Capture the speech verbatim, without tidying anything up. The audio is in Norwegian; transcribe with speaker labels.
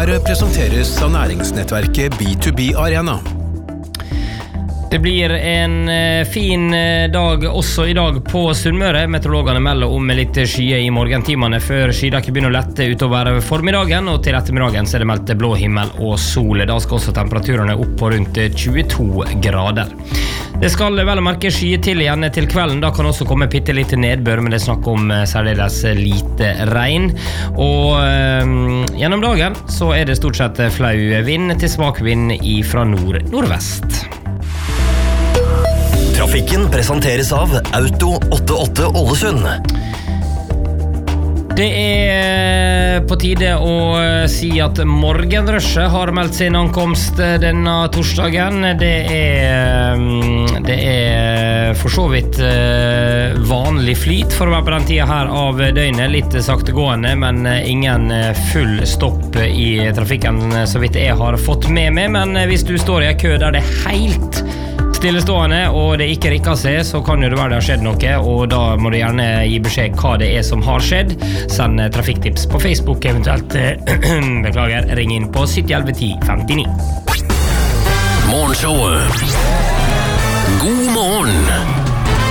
Speaker 1: Her presenteres av næringsnettverket B to B Arena.
Speaker 2: Det blir en fin dag også i dag på Sunnmøre. Meteorologene melder om litt skyer i morgentimene før skydekket begynner å lette utover formiddagen, og til ettermiddagen så er det meldt blå himmel og sol. Da skal også temperaturene opp på rundt tjueto grader. Det skal vel merke skyer til igjen til kvelden. Da kan også komme bitte litt nedbør, men det er snakk om særdeles lite regn. Og øh, gjennom dagen så er det stort sett flau vind til svak vind fra nord-nordvest.
Speaker 3: Trafikken presenteres av Auto åttiåtte Ålesund.
Speaker 2: Det er på tide å si at morgenrushet har meldt sin ankomst denne torsdagen. Det er, det er for så vidt vanlig flyt for å være på den tiden her av døgnet. Litt saktegående, men ingen full stopp i trafikken så vidt jeg har fått med meg. Men hvis du står i en kø der det er helt stillestående, og det ikke rikker seg, så kan jo det være det har skjedd noe, og da må du gjerne gi beskjed hva det er som har skjedd. Send trafikktips på Facebook, eventuelt beklager, ring inn på sytti elleve ti femtini.
Speaker 3: Morgenshowet. God morgen!